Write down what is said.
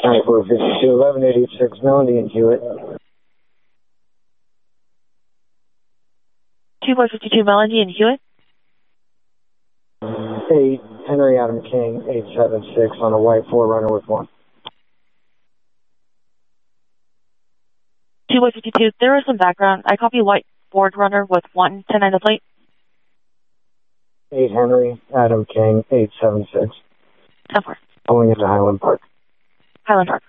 9452 1186 Melody and Hewitt. 2452 Melody and Hewitt. 8 Henry Adam King 876 on a white 4Runner with 1. 2452, there is some background. I copy white Ford Runner with 1, 10-9 the plate. 8 Henry Adam King 876. 10-4. Pulling into Highland Park. Highland Park.